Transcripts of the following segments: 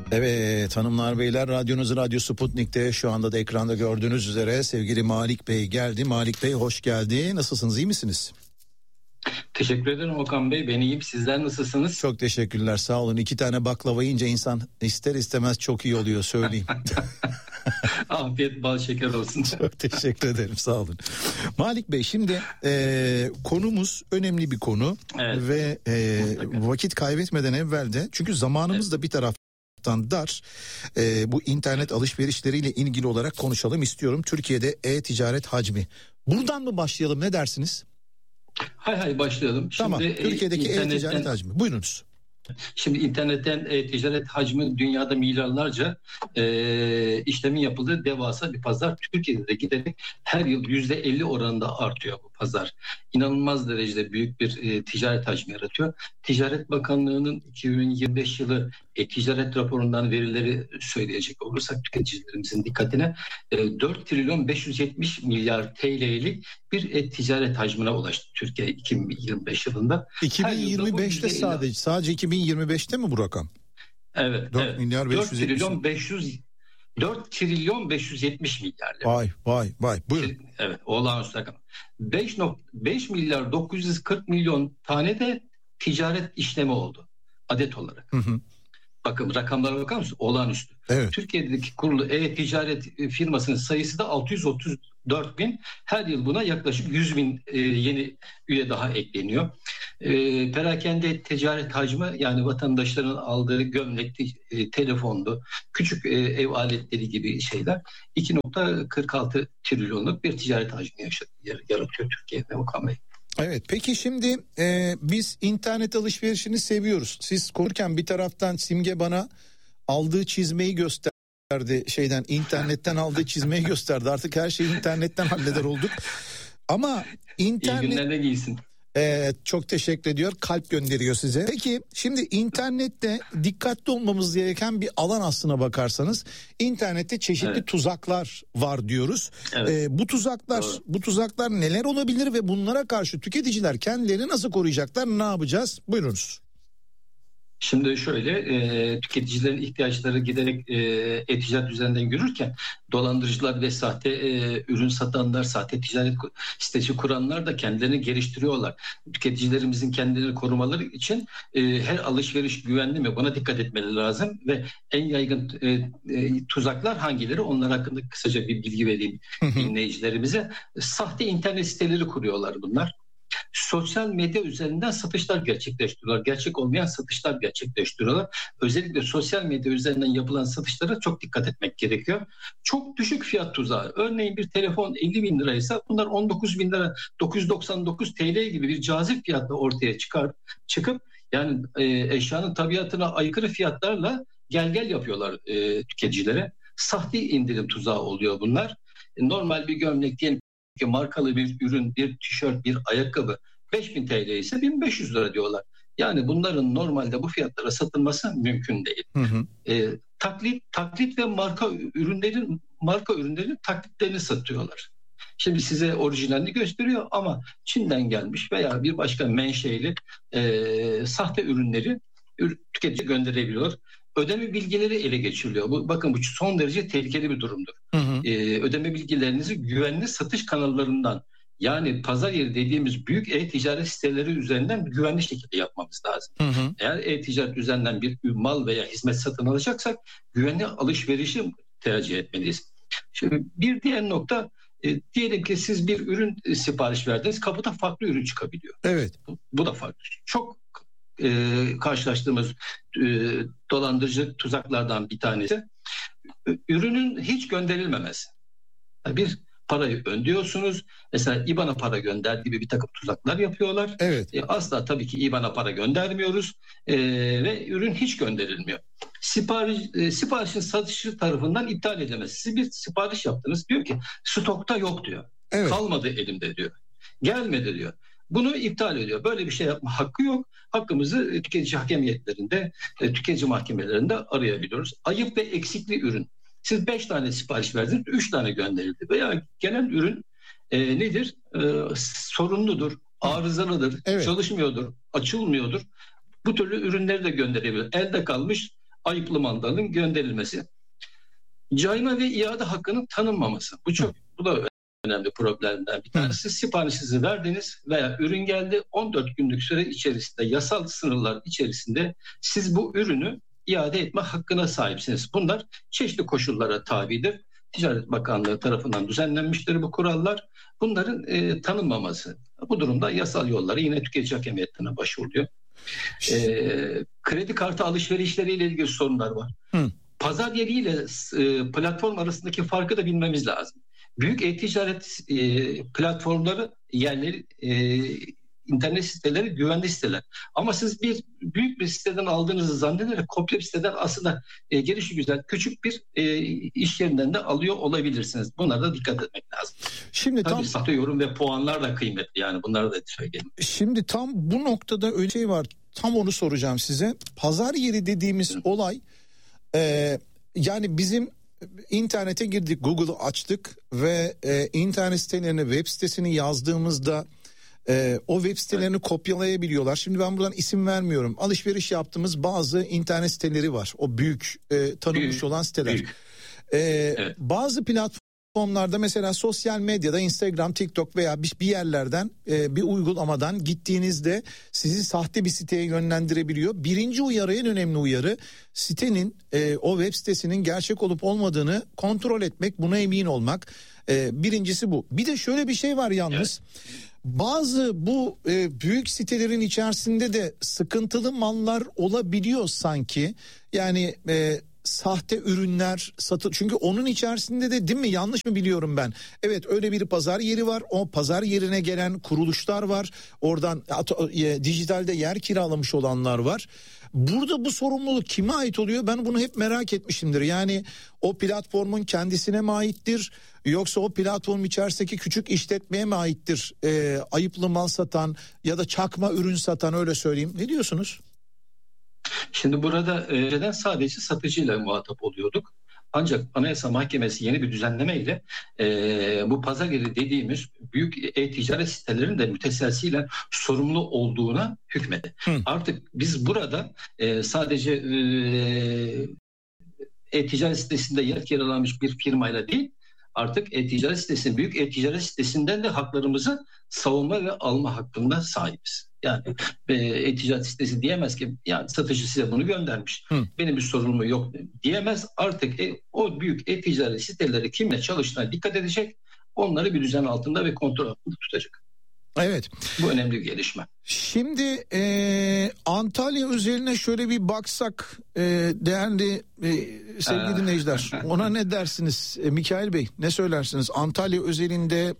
Evet hanımlar beyler, radyonuz Radyo Sputnik'te, şu anda da ekranda gördüğünüz üzere sevgili Malik Bey geldi. Malik Bey hoş geldi. Nasılsınız, iyi misiniz? Teşekkür ederim Okan Bey, ben iyiyim, sizler nasılsınız? Çok teşekkürler, sağ olun. 2 tane baklava yiyince insan ister istemez çok iyi oluyor, söyleyeyim. Afiyet bal şeker olsun. Çok teşekkür ederim, sağ olun. Malik Bey, şimdi konumuz önemli bir konu. Evet. Ve vakit kaybetmeden evvel de, çünkü zamanımız da bir taraftan dar, bu internet alışverişleriyle ilgili olarak konuşalım istiyorum. Türkiye'de e-ticaret hacmi. Buradan mı başlayalım, ne dersiniz? Hay başlayalım. Tamam, şimdi, Türkiye'deki e-ticaret hacmi. Buyurunuz. Şimdi internetten ticaret hacmi dünyada milyarlarca işlemin yapıldığı devasa bir pazar. Türkiye'de de giderek her yıl %50 oranında artıyor bu pazar. İnanılmaz derecede büyük bir ticaret hacmi yaratıyor. Ticaret Bakanlığı'nın 2025 yılı ticaret raporundan verileri söyleyecek olursak tüketicilerimizin dikkatine 4 trilyon 570 milyar TL'lik bir ticaret hacmine ulaştı Türkiye 2025 yılında. 2025'te sadece 2025'te mi bu rakam? Evet. 4 milyar 4 trilyon 570 milyar. Vay. Buyurun. Evet, olağanüstü rakam. 5 milyar 940 milyon tane de ticaret işlemi oldu adet olarak. Hı. Bakın rakamlara bakar mısınız? Olağanüstü. Evet. Türkiye'deki kurulu e-ticaret firmasının sayısı da 634 bin. Her yıl buna yaklaşık 100 bin yeni üye daha ekleniyor. Perakende ticaret hacmi, yani vatandaşların aldığı gömlekti, telefondu, küçük ev aletleri gibi şeyler 2.46 trilyonluk bir ticaret hacmi yaratıyor Türkiye'de Okan Bey. Evet, peki şimdi biz internet alışverişini seviyoruz. Siz konuşurken bir taraftan Simge bana aldığı çizmeyi gösterdi, internetten aldığı çizmeyi gösterdi. Artık her şeyi internetten halleder olduk. Ama internet... İyi günlerde giysin. Çok teşekkür ediyor, kalp gönderiyor size. Peki şimdi internette dikkatli olmamız gereken bir alan, aslına bakarsanız internette çeşitli tuzaklar var diyoruz. Evet. Bu tuzaklar neler olabilir ve bunlara karşı tüketiciler kendilerini nasıl koruyacaklar, ne yapacağız? Buyurunuz. Şimdi şöyle, tüketicilerin ihtiyaçları giderek e-ticaret üzerinden yürürken dolandırıcılar ve sahte ürün satanlar, sahte ticaret sitesi kuranlar da kendilerini geliştiriyorlar. Tüketicilerimizin kendilerini korumaları için her alışveriş güvenli mi, buna dikkat etmeleri lazım ve en yaygın tuzaklar hangileri, onlar hakkında kısaca bir bilgi vereyim dinleyicilerimize. Sahte internet siteleri kuruyorlar bunlar. Sosyal medya üzerinden satışlar gerçekleştiriyorlar. Gerçek olmayan satışlar gerçekleştiriyorlar. Özellikle sosyal medya üzerinden yapılan satışlara çok dikkat etmek gerekiyor. Çok düşük fiyat tuzağı. Örneğin bir telefon 50 bin liraysa bunlar 19 bin lira 999 TL gibi bir cazip fiyatla ortaya çıkıp yani eşyanın tabiatına aykırı fiyatlarla gel yapıyorlar tüketicilere. Sahte indirim tuzağı oluyor bunlar. Normal bir gömlek diyelim ki markalı bir ürün, bir tişört, bir ayakkabı 5.000 TL ise 1.500 lira diyorlar. Yani bunların normalde bu fiyatlara satılması mümkün değil. Taklit ve marka ürünlerin taklitlerini satıyorlar. Şimdi size orijinalini gösteriyor ama Çin'den gelmiş veya bir başka menşeli sahte ürünleri tüketici gönderebiliyor. Ödeme bilgileri ele geçiriliyor. Bakın bu son derece tehlikeli bir durumdur. Ödeme bilgilerinizi güvenli satış kanallarından, yani pazar yeri dediğimiz büyük e-ticaret siteleri üzerinden güvenli şekilde yapmamız lazım. Eğer e-ticaret üzerinden bir mal veya hizmet satın alacaksak güvenli alışverişi tercih etmeliyiz. Şimdi bir diğer nokta, diyelim ki siz bir ürün sipariş verdiniz, kapıda farklı ürün çıkabiliyor. Evet. Bu da farklı. Çok karşılaştığımız dolandırıcı tuzaklardan bir tanesi ürünün hiç gönderilmemesi. Bir parayı ödüyorsunuz, mesela İBAN'a para gönder gibi bir takım tuzaklar yapıyorlar. Evet. Asla tabii ki İBAN'a para göndermiyoruz ve ürün hiç gönderilmiyor. Siparişin satışı tarafından iptal edilmesi. Siz bir sipariş yaptınız, diyor ki stokta yok diyor. Evet. Kalmadı elimde diyor. Gelmedi diyor. Bunu iptal ediyor. Böyle bir şey yapma hakkı yok. Hakkımızı tüketici hakemiyetlerinde, tüketici mahkemelerinde arayabiliyoruz. Ayıp ve eksikli ürün. Siz 5 tane sipariş verdiniz, 3 tane gönderildi. Veya gelen ürün nedir? Sorunludur, arızalıdır, evet, çalışmıyordur, açılmıyordur. Bu türlü ürünleri de gönderebilir. Elde kalmış ayıplı mandalın gönderilmesi. Cayma ve iade hakkının tanınmaması. Bu da önemli problemlerden bir tanesi. Siparişinizi verdiniz veya ürün geldi, 14 günlük süre içerisinde, yasal sınırlar içerisinde siz bu ürünü iade etme hakkına sahipsiniz. Bunlar çeşitli koşullara tabidir. Ticaret Bakanlığı tarafından düzenlenmiştir bu kurallar. Bunların tanınmaması. Bu durumda yasal yollara, yine tüketici hakem heyetlerine başvuruluyor. Kredi kartı alışverişleriyle ilgili sorunlar var. Pazar yeriyle platform arasındaki farkı da bilmemiz lazım. Büyük e-ticaret platformları, yerleri, internet siteleri güvenli siteler. Ama siz büyük bir siteden aldığınızı zannederek kopya bir siteden aslında gelişigüzel küçük bir iş yerinden de alıyor olabilirsiniz. Bunlara da dikkat etmek lazım. Şimdi tabii sahte yorum ve puanlar da kıymetli, yani bunları da söyleyelim. Şimdi tam bu noktada öyle şey var. Tam onu soracağım size. Pazar yeri dediğimiz olay, yani bizim internete girdik, Google'ı açtık ve internet sitelerine, web sitesini yazdığımızda o web sitelerini kopyalayabiliyorlar. Şimdi ben buradan isim vermiyorum. Alışveriş yaptığımız bazı internet siteleri var. O büyük tanınmış olan siteler. Bazı platformlarda, mesela sosyal medyada, Instagram, TikTok veya bir yerlerden, bir uygulamadan gittiğinizde sizi sahte bir siteye yönlendirebiliyor. Birinci uyarı, en önemli uyarı, sitenin, o web sitesinin gerçek olup olmadığını kontrol etmek, buna emin olmak. Birincisi bu. Bir de şöyle bir şey var yalnız. Bazı bu büyük sitelerin içerisinde de sıkıntılı mallar olabiliyor sanki. Yani sahte ürünler çünkü onun içerisinde de, değil mi, yanlış mı biliyorum ben? Evet, öyle bir pazar yeri var. O pazar yerine gelen kuruluşlar var. Oradan dijitalde yer kiralamış olanlar var. Burada bu sorumluluk kime ait oluyor? Ben bunu hep merak etmişimdir. Yani o platformun kendisine mi aittir? Yoksa o platform içerisindeki küçük işletmeye mi aittir? Ayıplı mal satan ya da çakma ürün satan, öyle söyleyeyim. Ne diyorsunuz? Şimdi burada önceden sadece satıcıyla muhatap oluyorduk. Ancak Anayasa Mahkemesi yeni bir düzenlemeyle bu pazar yeri dediğimiz büyük e-ticaret sitelerinin de müteselsilen sorumlu olduğuna hükmetti. Artık biz burada sadece e-ticaret sitesinde yer kiralanmış bir firmayla değil, artık e-ticaret sitesinin, büyük e-ticaret sitesinden de haklarımızı savunma ve alma hakkında sahibiz. Yani e-ticaret sitesi diyemez ki, yani satıcı size bunu göndermiş, benim bir sorumluluğum yok diyemez. Artık o büyük e-ticaret siteleri kimle çalıştığına dikkat edecek, onları bir düzen altında ve kontrol altında tutacak. Evet. Bu önemli bir gelişme. Şimdi Antalya özeline şöyle bir baksak değerli sevgili dinleyiciler, ona ne dersiniz? Mikail Bey, ne söylersiniz? Antalya özelinde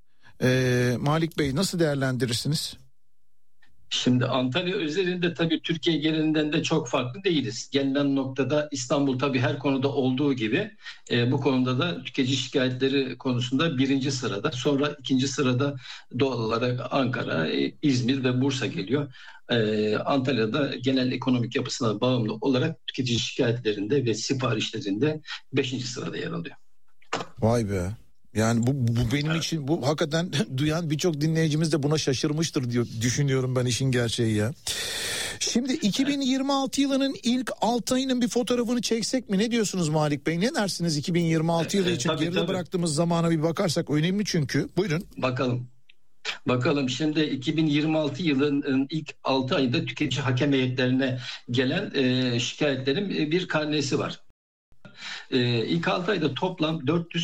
Malik Bey nasıl değerlendirirsiniz? Şimdi Antalya özelinde tabii Türkiye genelinden de çok farklı değiliz. Gelinen noktada İstanbul tabii her konuda olduğu gibi bu konuda da tüketici şikayetleri konusunda birinci sırada. Sonra ikinci sırada doğal olarak Ankara, İzmir ve Bursa geliyor. Antalya'da genel ekonomik yapısına bağımlı olarak tüketici şikayetlerinde ve siparişlerinde 5. sırada yer alıyor. Vay be. Yani bu benim için, bu hakikaten duyan birçok dinleyicimiz de buna şaşırmıştır diyor, düşünüyorum ben, işin gerçeği ya. Şimdi 2026 yılının ilk 6 ayının bir fotoğrafını çeksek mi? Ne diyorsunuz Malik Bey? Ne dersiniz 2026 yılı için? Geride bıraktığımız zamana bir bakarsak önemli çünkü. Buyurun. Bakalım şimdi 2026 yılının ilk 6 ayında tüketici hakem heyetlerine gelen şikayetlerin bir karnesi var. İlk 6 ayda toplam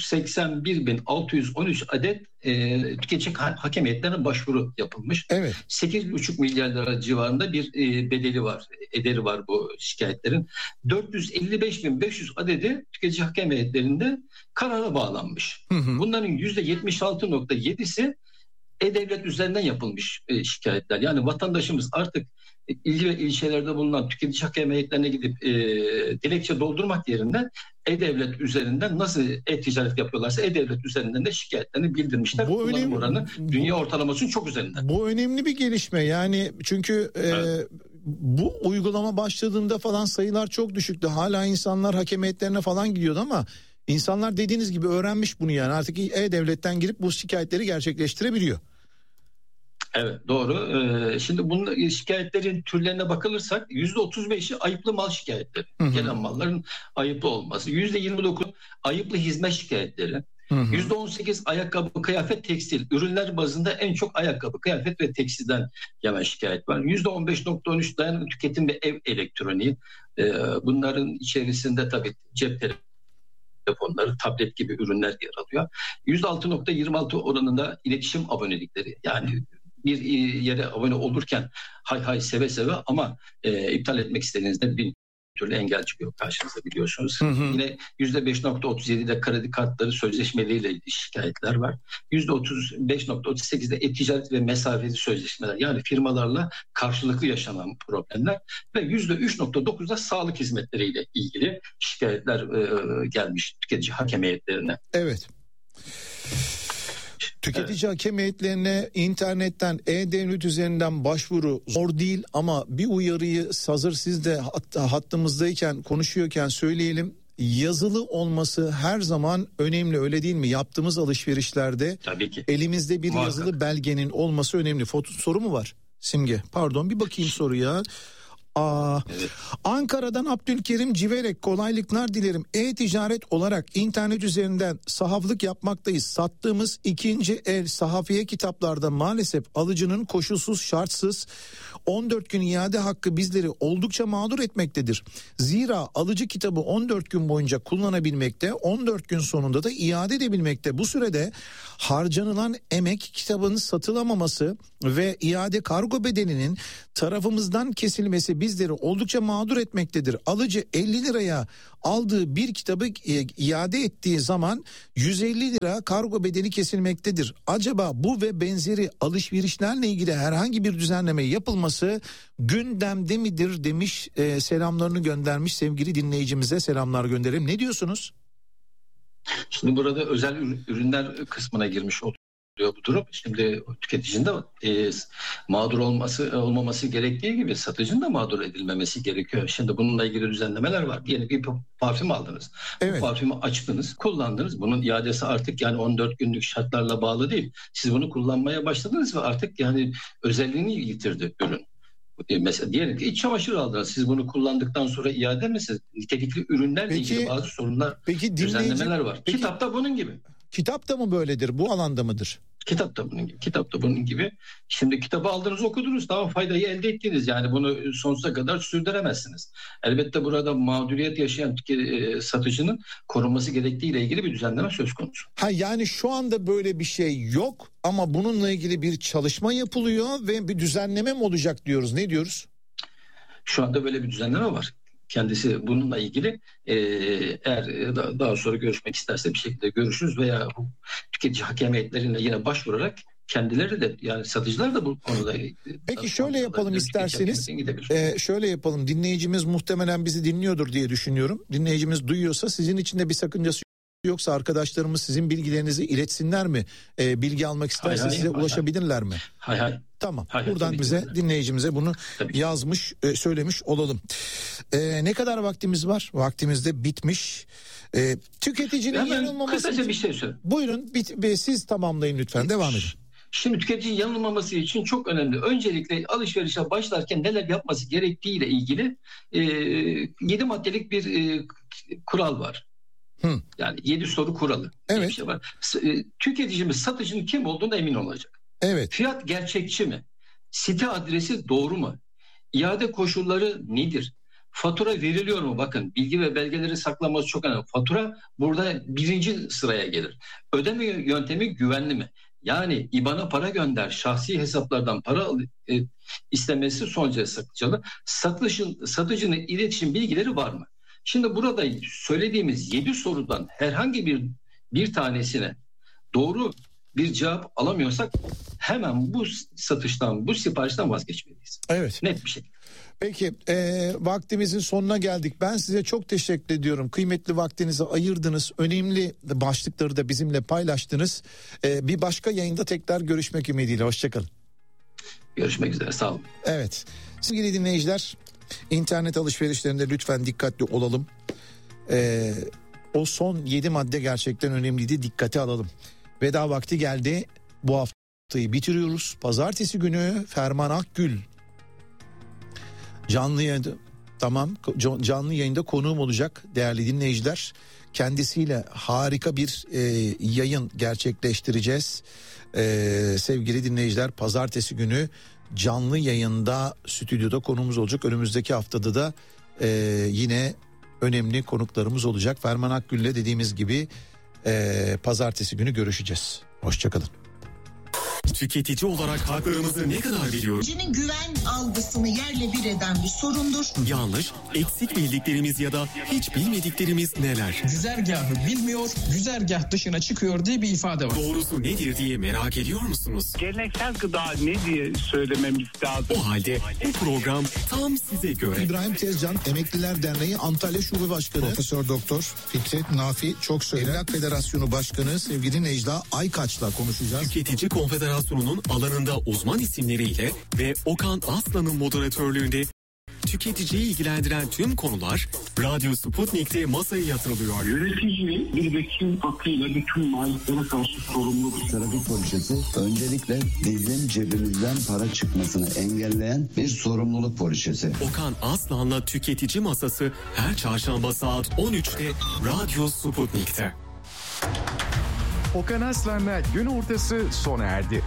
481.613 adet tüketici hakem heyetlerine başvuru yapılmış. Evet. 8,5 milyar lira civarında bir bedeli var, ederi var bu şikayetlerin. 455.500 adedi tüketici hakem heyetlerinde karara bağlanmış. Bunların %76.7'si E-Devlet üzerinden yapılmış şikayetler. Yani vatandaşımız artık il ve ilçelerde bulunan tüketici hakem heyetlerine gidip dilekçe doldurmak yerine E-Devlet üzerinden nasıl e-ticaret yapıyorlarsa E-Devlet üzerinden de şikayetlerini bildirmişler. Bu önemli, oranı dünya ortalamasının çok üzerinde. Bu önemli bir gelişme yani, çünkü bu uygulama başladığında falan sayılar çok düşüktü. Hala insanlar hakem heyetlerine falan gidiyordu ama insanlar dediğiniz gibi öğrenmiş bunu, yani artık E-Devlet'ten girip bu şikayetleri gerçekleştirebiliyor. Evet, doğru. Şimdi bunun şikayetlerin türlerine bakılırsak %35'i ayıplı mal şikayetleri. Gelen malların ayıplı olması. %29 ayıplı hizmet şikayetleri. %18 ayakkabı, kıyafet, tekstil. Ürünler bazında en çok ayakkabı, kıyafet ve tekstilden gelen şikayet var. %15.13 dayanıklı tüketim ve ev elektroniği. Bunların içerisinde tabii cep telefonları, tablet gibi ürünler yer alıyor. %6.26 oranında iletişim abonelikleri, yani bir yere abone olurken hay seve seve ama iptal etmek istediğinizde bir türlü engel çıkıyor karşınıza, biliyorsunuz. Yine %5.37'de kredi kartları sözleşmeleriyle ilgili şikayetler var. %35.38'de e-ticaret ve mesafeli sözleşmeler, yani firmalarla karşılıklı yaşanan problemler ve %3.9'da sağlık hizmetleriyle ilgili şikayetler gelmiş tüketici hakem heyetlerine. Evet. Tüketici hakem heyetlerine internetten, e-devlet üzerinden başvuru zor değil ama bir uyarıyı hazır siz de hattımızdayken konuşuyorken söyleyelim. Yazılı olması her zaman önemli, öyle değil mi? Yaptığımız alışverişlerde tabii ki elimizde bir muhakkak yazılı belgenin olması önemli. Soru mu var Simge? Pardon, bir bakayım soruya. Evet. Ankara'dan Abdülkerim Civerek, kolaylıklar dilerim. E-ticaret olarak internet üzerinden sahaflık yapmaktayız. Sattığımız ikinci el sahafiye kitaplarda maalesef alıcının koşulsuz şartsız 14 gün iade hakkı bizleri oldukça mağdur etmektedir. Zira alıcı kitabı 14 gün boyunca kullanabilmekte, 14 gün sonunda da iade edebilmekte. Bu sürede harcanılan emek, kitabın satılamaması ve iade kargo bedelinin tarafımızdan kesilmesi bizleri oldukça mağdur etmektedir. Alıcı 50 liraya aldığı bir kitabı iade ettiği zaman 150 lira kargo bedeli kesilmektedir. Acaba bu ve benzeri alışverişlerle ilgili herhangi bir düzenleme yapılması gündemde midir demiş, selamlarını göndermiş sevgili dinleyicimize selamlar gönderelim. Ne diyorsunuz? Şimdi burada özel ürünler kısmına girmiş oluyor bu durum. Şimdi tüketicinin de mağdur olmaması gerektiği gibi satıcının da mağdur edilmemesi gerekiyor. Şimdi bununla ilgili düzenlemeler var. Yeni bir parfüm aldınız. Evet. Bu parfümü açtınız, kullandınız. Bunun iadesi artık yani 14 günlük şartlarla bağlı değil. Siz bunu kullanmaya başladınız ve artık yani özelliğini yitirdi ürün. Mesela diyelim ki iç çamaşır aldınız. Siz bunu kullandıktan sonra iade misiniz? Nitelikli ürünlerle ilgili bazı sorunlar, düzenlemeler var. Kitap da bunun gibi. Kitap da mı böyledir? Bu alanda mıdır? Kitap da bunun gibi. Şimdi kitabı aldınız, okudunuz, tamam, faydayı elde ettiniz. Yani bunu sonsuza kadar sürdüremezsiniz. Elbette burada mağduriyet yaşayan satıcının korunması gerektiğiyle ilgili bir düzenleme söz konusu. Yani şu anda böyle bir şey yok ama bununla ilgili bir çalışma yapılıyor ve bir düzenleme mi olacak diyoruz. Ne diyoruz? Şu anda böyle bir düzenleme var. Kendisi bununla ilgili eğer daha sonra görüşmek isterse bir şekilde görüşürüz veya tüketici hakem heyetlerine yine başvurarak kendileri de, yani satıcılar da bu konuda. Peki şöyle yapalım isterseniz, şöyle yapalım, dinleyicimiz muhtemelen bizi dinliyordur diye düşünüyorum. Dinleyicimiz duyuyorsa, sizin için de bir sakıncası yoksa arkadaşlarımız sizin bilgilerinizi iletsinler mi? Bilgi almak isterse size ulaşabilirler mi? Hay. Tamam. Buradan bize, dinleyicimize bunu yazmış, söylemiş olalım. Ne kadar vaktimiz var? Vaktimiz de bitmiş. Tüketicinin yanılmaması. Kısaca bir şey söyleyeyim. Buyurun, siz tamamlayın lütfen. Devam edin. Şimdi tüketicinin yanılmaması için çok önemli. Öncelikle alışverişe başlarken neler yapması gerektiğiyle ilgili 7 maddelik bir kural var. Yani 7 soru kuralı. Evet. Bir şey var. Tüketicimiz satıcının kim olduğuna emin olacak. Evet. Fiyat gerçekçi mi? Site adresi doğru mu? İade koşulları nedir? Fatura veriliyor mu? Bakın, bilgi ve belgeleri saklaması çok önemli. Fatura burada birinci sıraya gelir. Ödeme yöntemi güvenli mi? Yani IBAN'a para gönder, şahsi hesaplardan para istemesi son derece sakıncalı. Satıcının iletişim bilgileri var mı? Şimdi burada söylediğimiz 7 sorudan herhangi bir tanesine doğru bir cevap alamıyorsak hemen bu satıştan, bu siparişten vazgeçmeliyiz. Evet. Net bir şey. Peki, vaktimizin sonuna geldik. Ben size çok teşekkür ediyorum. Kıymetli vaktinizi ayırdınız. Önemli başlıkları da bizimle paylaştınız. Bir başka yayında tekrar görüşmek ümidiyle. Hoşçakalın. Görüşmek üzere. Sağ olun. Evet. Sevgili dinleyiciler, internet alışverişlerinde lütfen dikkatli olalım. O son 7 madde gerçekten önemliydi. Dikkate alalım. Veda vakti geldi. Bu hafta haftayı bitiriyoruz. Pazartesi günü Ferman Akgül canlı yayında konuğum olacak değerli dinleyiciler. Kendisiyle harika bir yayın gerçekleştireceğiz. Sevgili dinleyiciler, pazartesi günü canlı yayında stüdyoda konuğumuz olacak. Önümüzdeki haftada da yine önemli konuklarımız olacak. Ferman Akgül'le dediğimiz gibi pazartesi günü görüşeceğiz. Hoşçakalın. Tüketici olarak haklarımızı ne kadar biliyoruz? Tüketicinin güven algısını yerle bir eden bir sorundur. Yanlış, eksik bildiklerimiz ya da hiç bilmediklerimiz neler? Güzergahı bilmiyor, güzergah dışına çıkıyor diye bir ifade var. Doğrusu nedir diye merak ediyor musunuz? Geleneksel gıda ne diye söylememiz lazım. O halde bu program tam size göre. İbrahim Tezcan, Emekliler Derneği Antalya Şube Başkanı, Profesör Doktor Fikret Nafi Çoksoy'la, Emlak Federasyonu Başkanı sevgili Necla Aykaç'la konuşacağız. Tüketici Konfederasyonu'nun alanında uzman isimleriyle ve Okan Aslan'ın moderatörlüğünde tüketiciyi ilgilendiren tüm konular Radyo Sputnik'te masaya yatırılıyor. Yönetici bir vekil hakkıyla bütün maliklere karşı sorumludur. Trafik poliçesi öncelikle bizim cebimizden para çıkmasını engelleyen bir sorumluluk poliçesi. Okan Aslan'la Tüketici Masası her çarşamba saat 13'te Radyo Sputnik'te. Okan Aslan'la gün ortası sona erdi.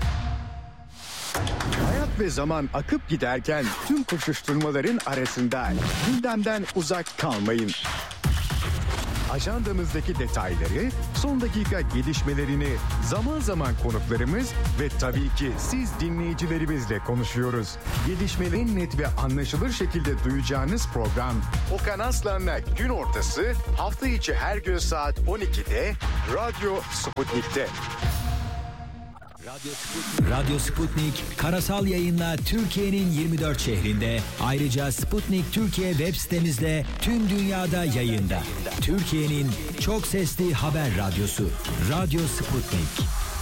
Hayat ve zaman akıp giderken tüm koşuşturmaların arasında gündemden uzak kalmayın. Ajandamızdaki detayları, son dakika gelişmelerini zaman zaman konuklarımız ve tabii ki siz dinleyicilerimizle konuşuyoruz. Gelişmeleri en net ve anlaşılır şekilde duyacağınız program Okan Aslan'la gün ortası hafta içi her gün saat 12'de Radyo Sputnik'te. Radyo Sputnik karasal yayınla Türkiye'nin 24 şehrinde, ayrıca Sputnik Türkiye web sitemizde tüm dünyada yayında. Türkiye'nin çok sesli haber radyosu Radyo Sputnik.